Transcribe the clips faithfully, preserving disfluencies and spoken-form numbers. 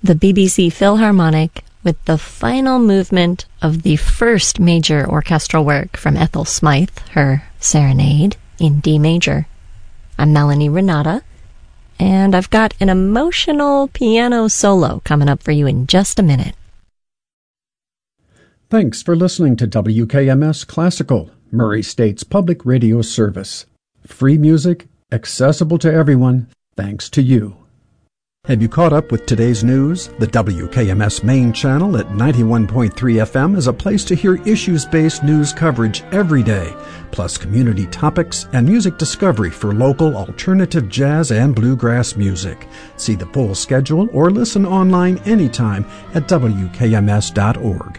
the B B C Philharmonic with the final movement of the first major orchestral work from Ethel Smythe, her Serenade, in D major. I'm Melanie Renata, and I've got an emotional piano solo coming up for you in just a minute. Thanks for listening to W K M S Classical, Murray State's public radio service. Free music, accessible to everyone, thanks to you. Have you caught up with today's news? The W K M S main channel at ninety-one point three F M is a place to hear issues-based news coverage every day, plus community topics and music discovery for local alternative jazz and bluegrass music. See the full schedule or listen online anytime at W K M S dot org.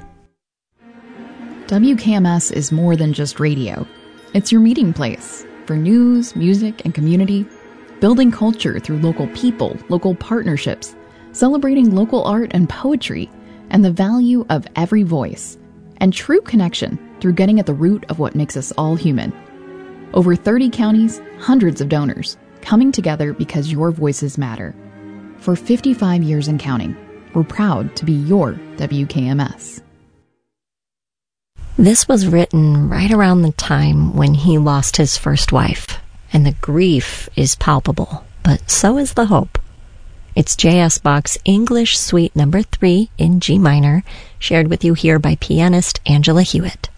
W K M S is more than just radio. It's your meeting place for news, music, and community, building culture through local people, local partnerships, celebrating local art and poetry, and the value of every voice, and true connection through getting at the root of what makes us all human. Over thirty counties, hundreds of donors, coming together because your voices matter. For fifty-five years and counting, we're proud to be your W K M S. This was written right around the time when he lost his first wife, and the grief is palpable, but so is the hope. It's J S. Bach's English Suite Number three in G minor, shared with you here by pianist Angela Hewitt.